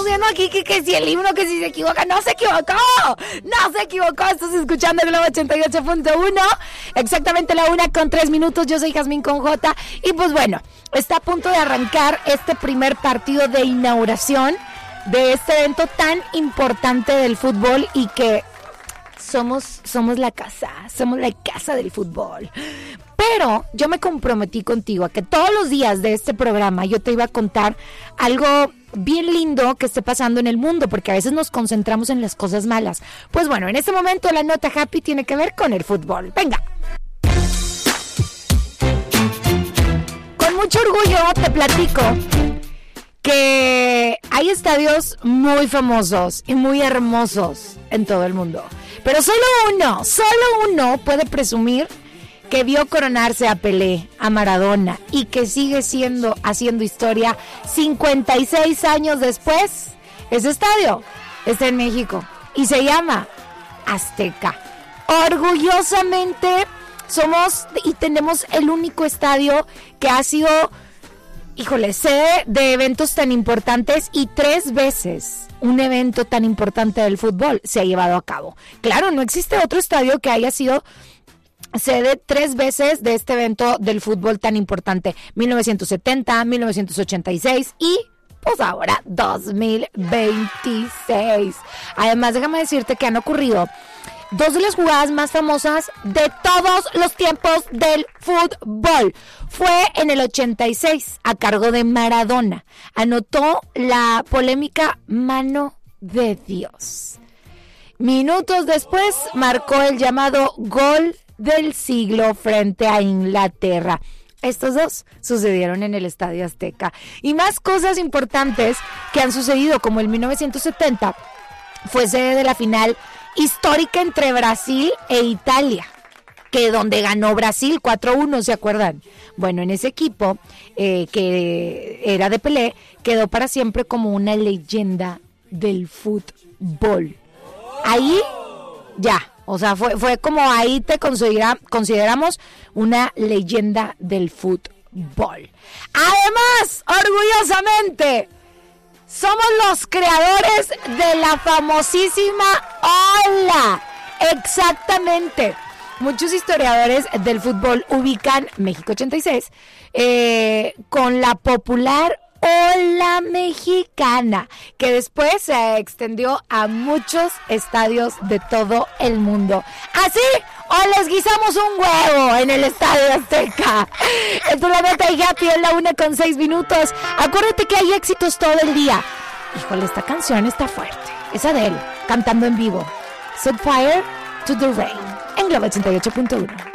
estamos viendo aquí que si el himno, que si se equivoca. ¡No se equivocó! Estás escuchando Globo 88.1. Exactamente la 1:03. Yo soy Jazmín con J. Y pues bueno, está a punto de arrancar este primer partido de inauguración de este evento tan importante del fútbol y que somos la casa del fútbol. Pero yo me comprometí contigo a que todos los días de este programa yo te iba a contar algo bien lindo que esté pasando en el mundo, porque a veces nos concentramos en las cosas malas. Pues bueno, en este momento la nota happy tiene que ver con el fútbol. Venga. Con mucho orgullo te platico que hay estadios muy famosos y muy hermosos en todo el mundo. Pero solo uno puede presumir que vio coronarse a Pelé, a Maradona, y que sigue haciendo historia 56 años después. Ese estadio está en México y se llama Azteca. Orgullosamente somos y tenemos el único estadio que ha sido, sede de eventos tan importantes, y 3 veces un evento tan importante del fútbol se ha llevado a cabo. Claro, no existe otro estadio que haya sido sede 3 veces de este evento del fútbol tan importante. 1970, 1986 y pues ahora 2026. Además, déjame decirte que han ocurrido 2 de las jugadas más famosas de todos los tiempos del fútbol. Fue en el 86 a cargo de Maradona. Anotó la polémica mano de Dios. Minutos después marcó el llamado gol del siglo frente a Inglaterra. Estos 2 sucedieron en el Estadio Azteca. Y más cosas importantes que han sucedido, como el 1970 fue sede de la final histórica entre Brasil e Italia, que donde ganó Brasil 4-1, ¿se acuerdan? Bueno, en ese equipo que era de Pelé, quedó para siempre como una leyenda del fútbol. Ahí ya, o sea, fue como ahí te consideramos una leyenda del fútbol. Además, orgullosamente, somos los creadores de la famosísima ola. Exactamente. Muchos historiadores del fútbol ubican México 86 con la popular ola mexicana, que después se extendió a muchos estadios de todo el mundo. Así, o les guisamos un huevo en el Estadio Azteca. Esto es la nota y happy en la 1:06. Acuérdate que hay éxitos todo el día. Híjole, esta canción está fuerte. Es Adele, cantando en vivo. Set fire to the rain, en Globo 88.1.